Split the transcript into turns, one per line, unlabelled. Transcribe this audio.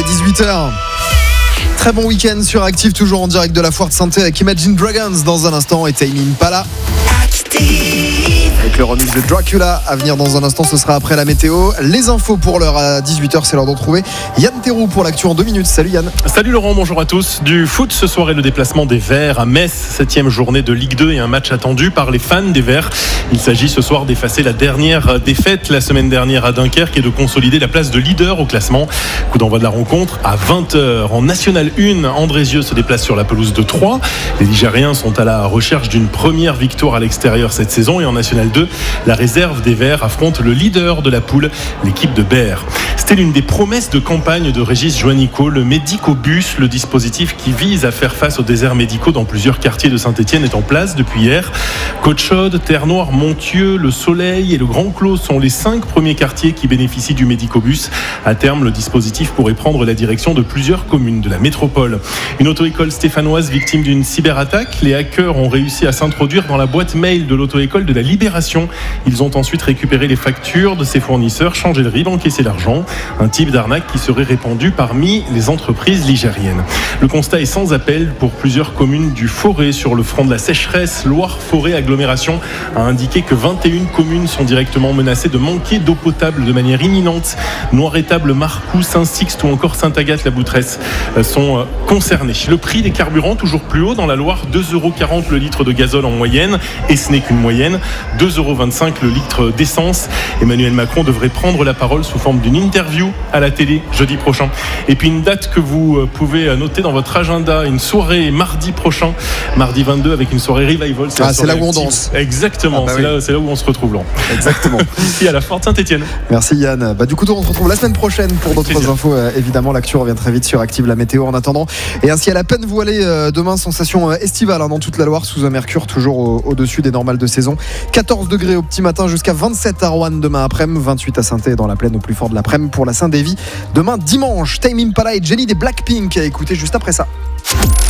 est 18h. Très bon week-end sur Active, toujours en direct de la Foire de Saint-Thé avec Imagine Dragons dans un instant et Tame Impala. Avec le remix de Dracula à venir dans un instant, ce sera après la météo. Les infos pour l'heure à 18h, c'est l'heure d'en trouver. Yann Théroux pour l'actu en 2 minutes. Salut Yann.
Salut Laurent, bonjour à tous. Du foot ce soir et le déplacement des Verts à Metz, 7e journée de Ligue 2 et un match attendu par les fans des Verts. Il s'agit ce soir d'effacer la dernière défaite la semaine dernière à Dunkerque et de consolider la place de leader au classement. Coup d'envoi de la rencontre à 20h. En National 1, Andrézieux se déplace sur la pelouse de Troyes. Les Ligériens sont à la recherche d'une première victoire à l'extérieur cette saison et en National 2, la réserve des Verts affronte le leader de la poule, l'équipe de Berre. C'était l'une des promesses de campagne de Régis Juanico, le Médicobus, le dispositif qui vise à faire face aux déserts médicaux dans plusieurs quartiers de Saint-Etienne est en place depuis hier. Côte-Chaude, Terre-Noire, Montieux, Le Soleil et le Grand Clos sont les 5 premiers quartiers qui bénéficient du Médicobus. À terme, le dispositif pourrait prendre la direction de plusieurs communes de la métropole. Une auto-école stéphanoise victime d'une cyberattaque. Les hackers ont réussi à s'introduire dans la boîte mail de l'auto-école de la Libération. Ils ont ensuite récupéré les factures de ses fournisseurs, changé le RIB, encaissé l'argent. Un type d'arnaque qui serait répandu parmi les entreprises ligériennes. Le constat est sans appel pour plusieurs communes du Forêt. Sur le front de la sécheresse, Loire-Forêt Agglomération a indiqué que 21 communes sont directement menacées de manquer d'eau potable de manière imminente. Noir-Étable, Marcoux, Saint-Sixte ou encore Sainte-Agathe-la-Boutresse sont concernés. Le prix des carburants toujours plus haut dans la Loire, 2,40€ le litre de gazole en moyenne, et ce n'est qu'une moyenne, 2,25€ le litre d'essence. Emmanuel Macron devrait prendre la parole sous forme d'une interview à la télé jeudi prochain. Et puis une date que vous pouvez noter dans votre agenda, une soirée mardi prochain, mardi 22 avec une soirée revival.
C'est là où on danse.
Exactement, c'est là où on se retrouve là.
Exactement.
Ici à la Foire de Saint-Etienne.
Merci Yann. Du coup, on se retrouve la semaine prochaine pour d'autres infos. Évidemment, l'actu revient très vite sur Active, la météo en attendant. Et un ciel à peine voilé demain, sensation estivale dans toute la Loire, sous un mercure toujours au-dessus des normales de saison. 14 degrés au petit matin jusqu'à 27 à Roanne demain après-midi, 28 à Saint-Thé dans la plaine au plus fort de l'après-midi pour la Saint-Davy. Demain dimanche, Tame Impala et Jenny des Blackpink à écouter juste après ça.